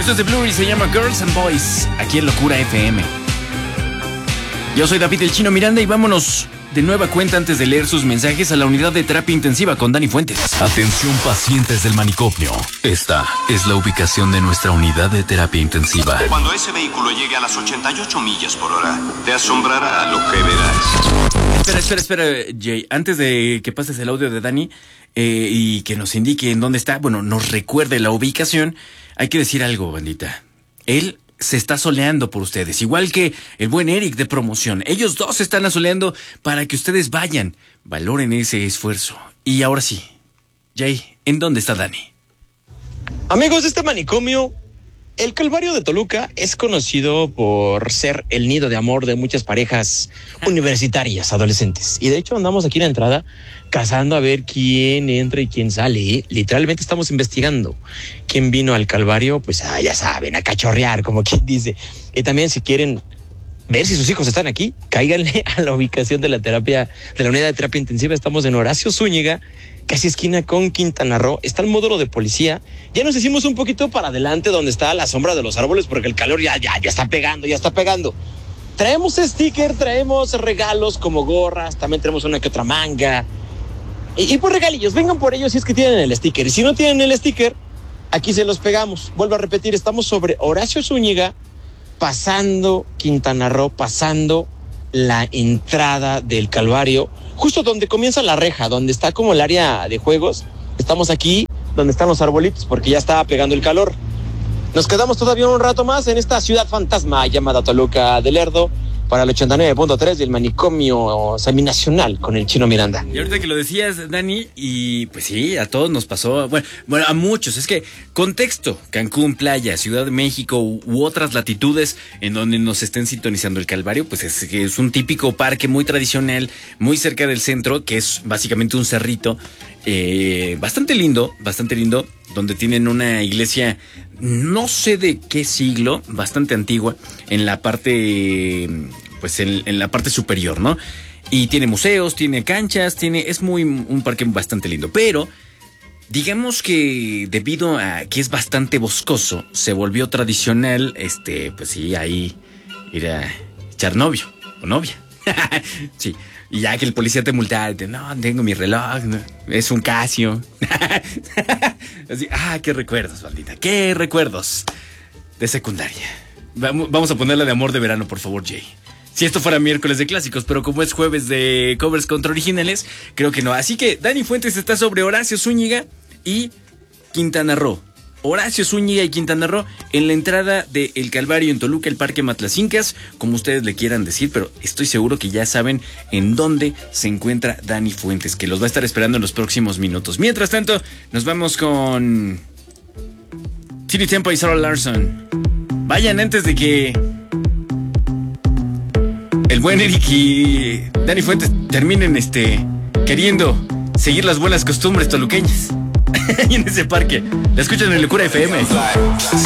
Esto es de Blur y se llama Girls and Boys, aquí en Locura FM. Yo soy David el Chino Miranda y vámonos de nueva cuenta antes de leer sus mensajes a la unidad de terapia intensiva con Dani Fuentes. Atención pacientes del manicomio. Esta es la ubicación de nuestra unidad de terapia intensiva. Cuando ese vehículo llegue a las 88 millas por hora, te asombrará lo que verás. Espera, Jay. Antes de que pases el audio de Dani y que nos indique en dónde está, bueno, nos recuerde la ubicación, hay que decir algo, bandita. Él se está soleando por ustedes, igual que el buen Eric de promoción. Ellos dos se están asoleando para que ustedes vayan, valoren ese esfuerzo. Y ahora sí, Jay, ¿en dónde está Dani? Amigos de este manicomio, el Calvario de Toluca es conocido por ser el nido de amor de muchas parejas universitarias, adolescentes. Y de hecho andamos aquí en la entrada cazando a ver quién entra y quién sale. Literalmente estamos investigando quién vino al Calvario, pues ya saben, a cachorrear, como quien dice. Y también si quieren ver si sus hijos están aquí, cáiganle a la ubicación de la terapia, de la unidad de terapia intensiva. Estamos en Horacio Zúñiga, casi esquina con Quintana Roo. Está el módulo de policía. Ya nos hicimos un poquito para adelante donde está la sombra de los árboles porque el calor ya está pegando. Traemos sticker, traemos regalos como gorras, también tenemos una que otra manga. Y por regalillos, vengan por ellos si es que tienen el sticker. Y si no tienen el sticker, aquí se los pegamos. Vuelvo a repetir, estamos sobre Horacio Zúñiga, pasando Quintana Roo, pasando la entrada del Calvario, justo donde comienza la reja, donde está como el área de juegos. Estamos aquí donde están los arbolitos porque ya estaba pegando el calor. Nos quedamos todavía un rato más en esta ciudad fantasma llamada Toluca del Lerdo para el 89.3 del manicomio seminacional con el Chino Miranda. Y ahorita que lo decías, Dani, y pues sí, a todos nos pasó, bueno, a muchos, es que contexto, Cancún, playa, Ciudad de México u otras latitudes en donde nos estén sintonizando el Calvario, pues es un típico parque muy tradicional, muy cerca del centro, que es básicamente un cerrito, bastante lindo, donde tienen una iglesia, no sé de qué siglo, bastante antigua, en la parte, pues en la parte superior, ¿no? Y tiene museos, tiene canchas, es un parque bastante lindo, pero digamos que debido a que es bastante boscoso, se volvió tradicional, pues sí, ahí ir a echar novio o novia. Sí. Y ya que el policía te multa, no, tengo mi reloj, no, es un Casio. Así, qué recuerdos, bandita, qué recuerdos de secundaria. Vamos a ponerla de amor de verano, por favor, Jay. Si esto fuera miércoles de clásicos, pero como es jueves de covers contra originales, creo que no. Así que Dani Fuentes está sobre Horacio Zúñiga y Quintana Roo. Horacio Zúñiga y Quintana Roo en la entrada de El Calvario en Toluca, el Parque Matlacincas, como ustedes le quieran decir, pero estoy seguro que ya saben en dónde se encuentra Dani Fuentes, que los va a estar esperando en los próximos minutos. Mientras tanto, nos vamos con Tinie Tempah y Sarah Larsson. Vayan antes de que el buen Eric y Dani Fuentes terminen queriendo seguir las buenas costumbres toluqueñas. Ahí en ese parque. La escuchan en Locura FM.